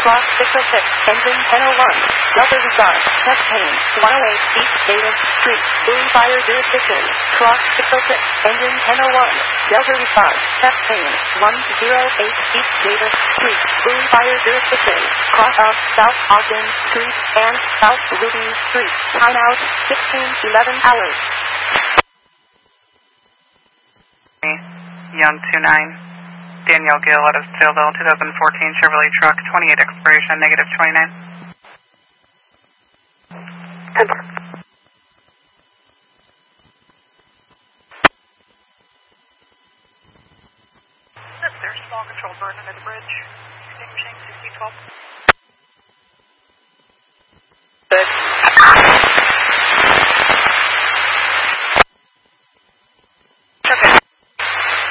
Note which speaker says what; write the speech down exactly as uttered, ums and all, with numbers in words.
Speaker 1: Cross six oh six, engine ten oh one, Delta Restar, test pane, one oh eight, East Davis Street, Boom Fire Jurisdiction, Cross six oh six, engine ten oh one, Delta Restar, test pane, one oh eight, East Davis Street, Boom Fire Jurisdiction, cross of South Ogden Street and South Ruby Street, timeout, sixteen eleven hours.
Speaker 2: Young two nine, Danielle Gill out of Steelville, twenty fourteen Chevrolet truck, twenty-eight expiration, negative twenty-nine.
Speaker 3: There's small control burn under the bridge, extinguishing sixteen twelve.
Speaker 1: Good.